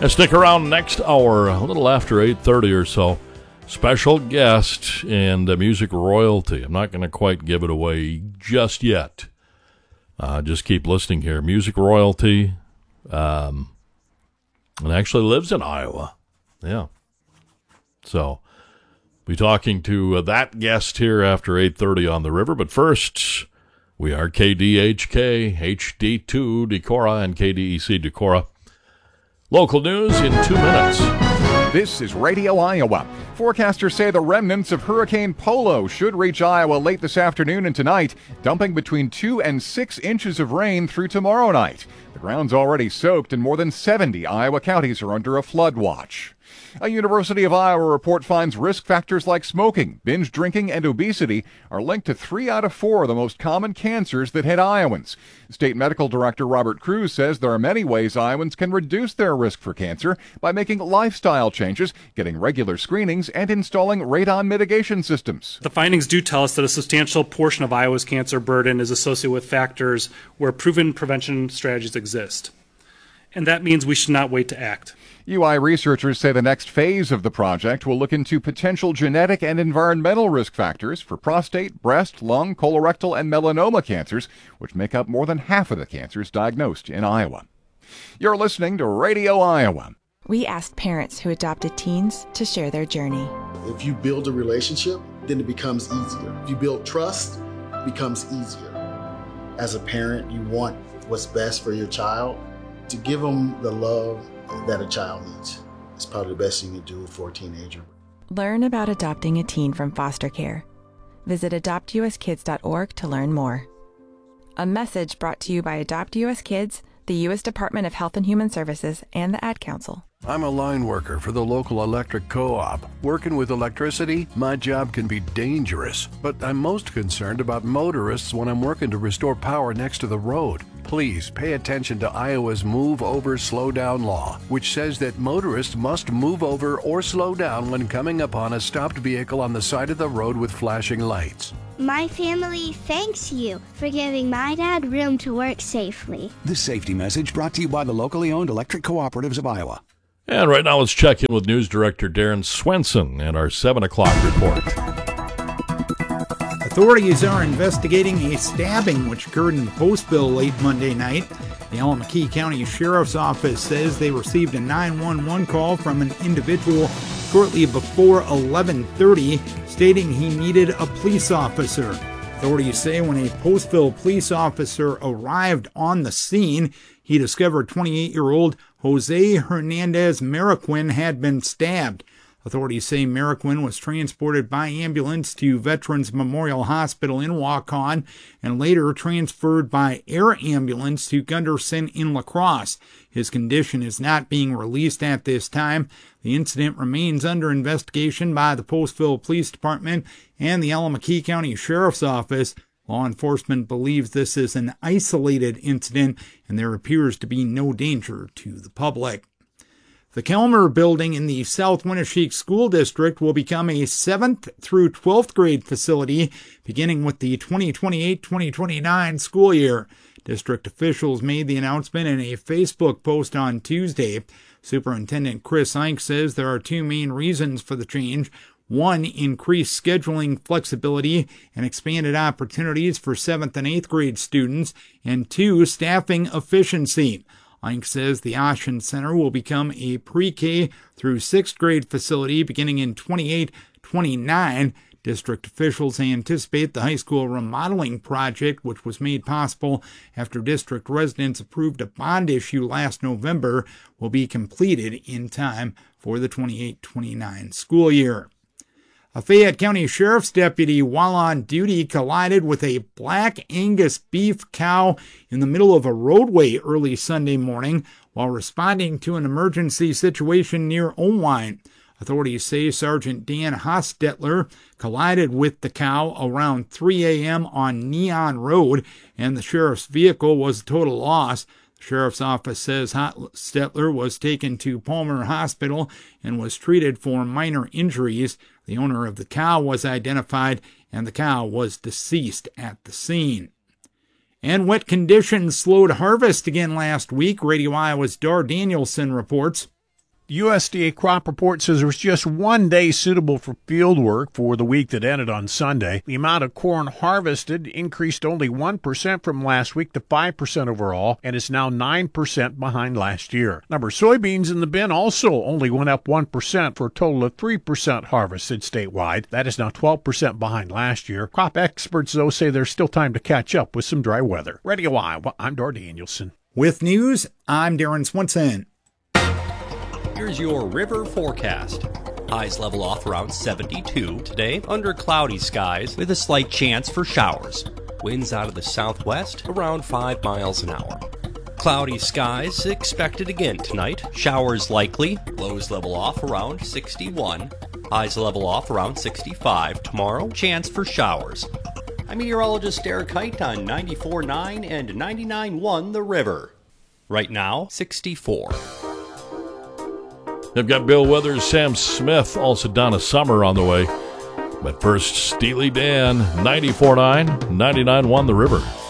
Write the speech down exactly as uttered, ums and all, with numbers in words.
And stick around next hour, a little after eight thirty or so. Special guest and uh, music royalty. I'm not going to quite give it away just yet. Uh, just keep listening here. Music royalty, um, and actually lives in Iowa. Yeah. So, be talking to uh, that guest here after eight thirty on the river. But first, we are K D H K, H D two Decorah, and K D E C Decorah. Local news in two minutes. This is Radio Iowa. Forecasters say the remnants of Hurricane Polo should reach Iowa late this afternoon and tonight, dumping between two and six inches of rain through tomorrow night. The ground's already soaked and more than seventy Iowa counties are under a flood watch. A University of Iowa report finds risk factors like smoking, binge drinking, and obesity are linked to three out of four of the most common cancers that hit Iowans. State Medical Director Robert Cruz says there are many ways Iowans can reduce their risk for cancer by making lifestyle changes, getting regular screenings, and installing radon mitigation systems. The findings do tell us that a substantial portion of Iowa's cancer burden is associated with factors where proven prevention strategies exist. And that means we should not wait to act. U I researchers say the next phase of the project will look into potential genetic and environmental risk factors for prostate, breast, lung, colorectal, and melanoma cancers, which make up more than half of the cancers diagnosed in Iowa. You're listening to Radio Iowa. We asked parents who adopted teens to share their journey. If you build a relationship, then it becomes easier. If you build trust, it becomes easier. As a parent, you want what's best for your child. To give them the love that a child needs. It's probably the best thing you can do for a teenager. Learn about adopting a teen from foster care. Visit adopt u s kids dot org to learn more. A message brought to you by Adopt U S Kids, the U S Department of Health and Human Services, and the Ad Council. I'm a line worker for the local electric co-op. Working with electricity, my job can be dangerous, but I'm most concerned about motorists when I'm working to restore power next to the road. Please pay attention to Iowa's Move Over, Slow Down law, which says that motorists must move over or slow down when coming upon a stopped vehicle on the side of the road with flashing lights. My family thanks you for giving my dad room to work safely. This safety message brought to you by the locally owned electric cooperatives of Iowa. And right now, let's check in with News Director Darren Swenson and our seven o'clock report. Authorities are investigating a stabbing which occurred in Postville late Monday night. The Alameda County Sheriff's Office says they received a nine one one call from an individual shortly before eleven thirty stating he needed a police officer. Authorities say when a Postville police officer arrived on the scene, he discovered twenty-eight-year-old Jose Hernandez Mariquin had been stabbed. Authorities say Mariquin was transported by ambulance to Veterans Memorial Hospital in Waukon and later transferred by air ambulance to Gunderson in La Crosse. His condition is not being released at this time. The incident remains under investigation by the Postville Police Department and the Alameda County Sheriff's Office. Law enforcement believes this is an isolated incident and there appears to be no danger to the public. The Kelmer Building in the South Winneshiek School District will become a seventh through twelfth grade facility beginning with the twenty twenty-eight twenty twenty-nine school year. District officials made the announcement in a Facebook post on Tuesday. Superintendent Chris Eink says there are two main reasons for the change. One, increased scheduling flexibility and expanded opportunities for seventh and eighth grade students, and two, staffing efficiency. Eink says the Ocean Center will become a pre-K through sixth grade facility beginning in twenty-eight twenty-nine. District officials anticipate the high school remodeling project, which was made possible after district residents approved a bond issue last November, will be completed in time for the twenty-eight twenty-nine school year. A Fayette County Sheriff's deputy while on duty collided with a Black Angus beef cow in the middle of a roadway early Sunday morning while responding to an emergency situation near Owine. Authorities say Sergeant Dan Hostetler collided with the cow around three a.m. on Neon Road, and the sheriff's vehicle was a total loss. The sheriff's office says Hostetler was taken to Palmer Hospital and was treated for minor injuries. The owner of the cow was identified, and the cow was deceased at the scene. And wet conditions slowed harvest again last week, Radio Iowa's Dar Danielson reports. The U S D A crop report says there was just one day suitable for field work for the week that ended on Sunday. The amount of corn harvested increased only one percent from last week to five percent overall and is now nine percent behind last year. Number of soybeans in the bin also only went up one percent for a total of three percent harvested statewide. That is now twelve percent behind last year. Crop experts, though, say there's still time to catch up with some dry weather. Radio Iowa, I'm Dar Danielson. With news, I'm Darren Swenson. Here's your river forecast. Highs level off around seventy-two today, under cloudy skies with a slight chance for showers. Winds out of the southwest around five miles an hour. Cloudy skies expected again tonight. Showers likely. Lows level off around sixty-one. Highs level off around sixty-five tomorrow. Chance for showers. I'm meteorologist Derek Kite on ninety-four point nine and ninety-nine point one The River. Right now, sixty-four. They've got Bill Withers, Sam Smith, also Donna Summer on the way. But first, Steely Dan, ninety-four point nine, ninety-nine point one The River.